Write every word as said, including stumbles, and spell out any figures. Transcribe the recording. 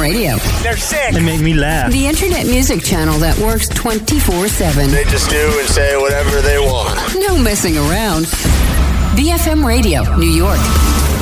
Radio. They're sick. They make me laugh. The internet music channel that works twenty-four seven. They just do and say whatever they want. No messing around. B F M Radio, New York.